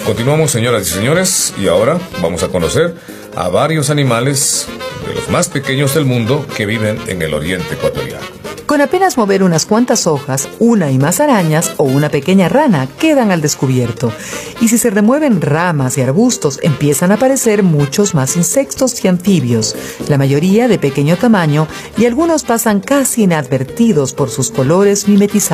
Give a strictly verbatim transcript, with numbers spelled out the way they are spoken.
Continuamos, señoras y señores, y ahora vamos a conocer a varios animales de los más pequeños del mundo que viven en el oriente ecuatoriano. Con apenas mover unas cuantas hojas, una y más arañas o una pequeña rana quedan al descubierto. Y si se remueven ramas y arbustos, empiezan a aparecer muchos más insectos y anfibios, la mayoría de pequeño tamaño, y algunos pasan casi inadvertidos por sus colores mimetizados.